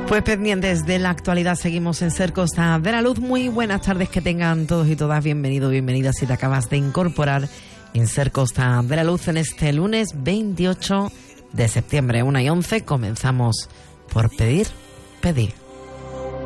Pues pendientes de la actualidad, seguimos en Ser Costa de la Luz. Muy buenas tardes que tengan todos y todas. Bienvenido, bienvenida si te acabas de incorporar en Ser Costa de la Luz en este lunes 28 de septiembre, 1:11. Comenzamos por pedir.